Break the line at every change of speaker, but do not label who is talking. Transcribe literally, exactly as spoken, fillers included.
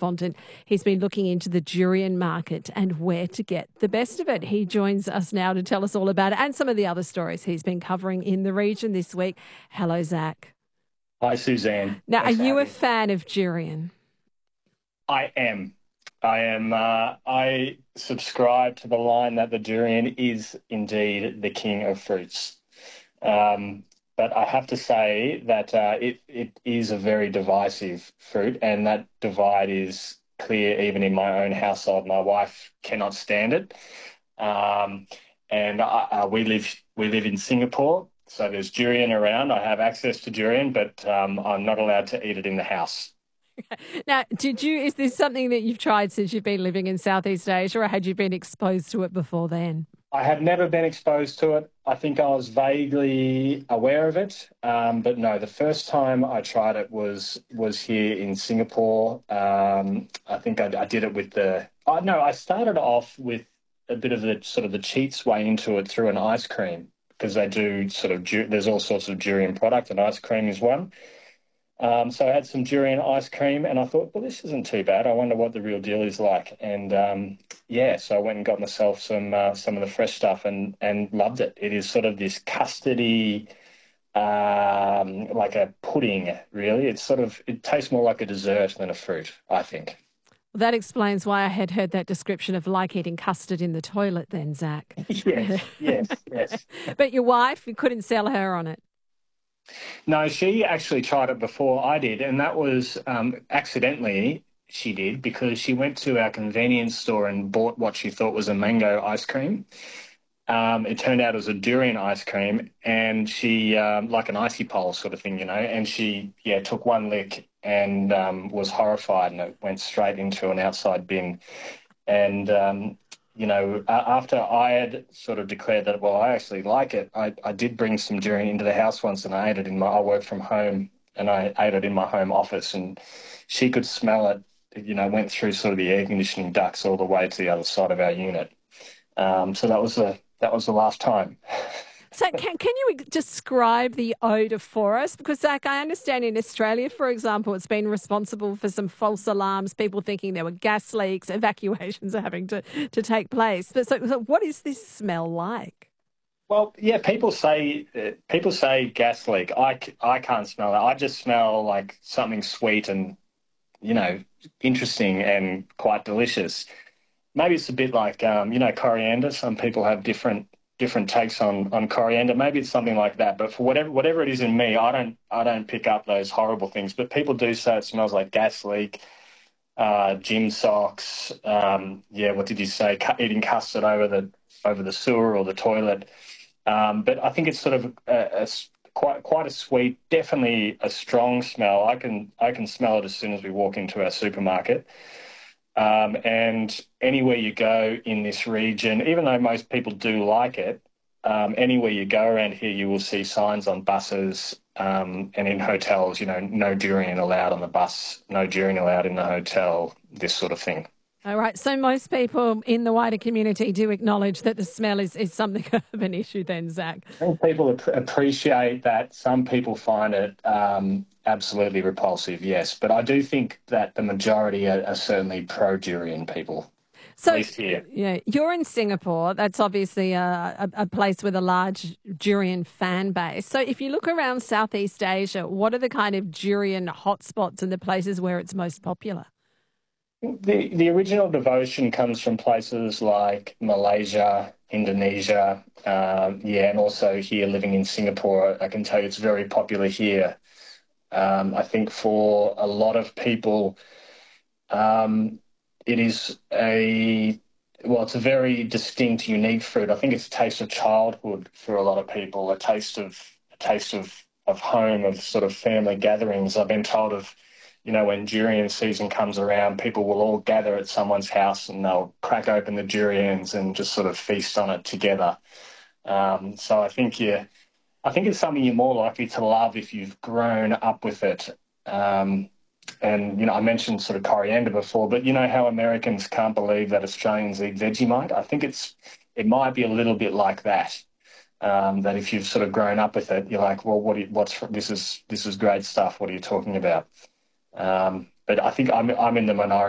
correspondent. He's been looking into the durian market and where to get the best of it. He joins us now to tell us all about it and some of the other stories he's been covering in the region this week. Hello, Zach.
Hi, Suzanne.
Now,
Thanks
are
for
you a
having me.
fan of durian?
I am. I am. Uh, I subscribe to the line that the durian is indeed the king of fruits. Um, but I have to say that uh, it it is a very divisive fruit, and that divide is clear even in my own household. My wife cannot stand it, um, and I, uh, we live we live in Singapore, so there's durian around. I have access to durian, but um, I'm not allowed to eat it in the house.
Now, did you? Is this something that you've tried since you've been living in Southeast Asia, or had you been exposed to it before then?
I had never been exposed to it. I think I was vaguely aware of it, um, but no, the first time I tried it was was here in Singapore. Um, I think I, I did it with the. Oh, no, I started off with a bit of the sort of the cheats way into it through an ice cream because they do sort of. du- There's all sorts of durian product, and ice cream is one. Um, so I had some durian ice cream, and I thought, well, this isn't too bad. I wonder what the real deal is like. And um, yeah, so I went and got myself some uh, some of the fresh stuff, and and loved it. It is sort of this custardy, um, like a pudding, really. It's sort of it tastes more like a dessert than a fruit, I think.
Well, that explains why I had heard that description of like eating custard in the toilet then, Zach.
Yes, yes, yes.
But your wife, you couldn't sell her on it.
No, she actually tried it before I did, and that was um, accidentally she did because she went to our convenience store and bought what she thought was a mango ice cream. Um, it turned out it was a durian ice cream, and she um, like an icy pole sort of thing, you know. And she yeah took one lick and um, was horrified, and it went straight into an outside bin. And um, you know, a- after I had sort of declared that, well, I actually like it, I, I did bring some durian into the house once, and I ate it in my. I work from home, and I ate it in my home office, and she could smell it. You know, went through sort of the air conditioning ducts all the way to the other side of our unit. Um, so that was the that was the last time.
So can, can you describe the odour for us? Because, Zach, I understand in Australia, for example, it's been responsible for some false alarms, people thinking there were gas leaks, evacuations are having to, to take place. But so, so what is this smell like?
Well, yeah, people say uh, people say gas leak. I, c- I can't smell that. I just smell like something sweet and you know interesting and quite delicious. Maybe it's a bit like um, you know coriander. Some people have different different takes on on coriander. Maybe it's something like that. But for whatever whatever it is in me, I don't I don't pick up those horrible things. But people do say it smells like gas leak, uh, gym socks. Um, yeah, what did you say? Cu- eating custard over the over the sewer or the toilet. Um, but I think it's sort of a, a s- quite quite a sweet, definitely a strong smell. I can I can smell it as soon as we walk into our supermarket. Um, and anywhere you go in this region, even though most people do like it, um, anywhere you go around here, you will see signs on buses um, and in hotels, you know, no durian allowed on the bus, no durian allowed in the hotel, this sort of thing.
All right. So most people in the wider community do acknowledge that the smell is, is something of an issue then, Zach.
I think people ap- appreciate that. Some people find it um, absolutely repulsive, yes, but I do think that the majority are, are certainly pro-durian people, at
So,
least here.
yeah, you're in Singapore. That's obviously a, a, a place with a large durian fan base. So if you look around Southeast Asia, what are the kind of durian hotspots and the places where it's most popular?
The the original devotion comes from places like Malaysia, Indonesia, um, yeah, and also here living in Singapore. I can tell you it's very popular here. Um, I think for a lot of people, um, it is a well, it's a very distinct, unique fruit. I think it's a taste of childhood for a lot of people, a taste of a taste of of home, of sort of family gatherings. I've been told of, you know, when durian season comes around, people will all gather at someone's house and they'll crack open the durians and just sort of feast on it together. Um, so I think you, I think it's something you're more likely to love if you've grown up with it. Um, and, you know, I mentioned sort of coriander before, but you know how Americans can't believe that Australians eat Vegemite? I think it's, it might be a little bit like that. Um, that if you've sort of grown up with it, you're like, well, what? Do you, what's this is this is great stuff. What are you talking about? Um, but I think I'm I'm in the minority.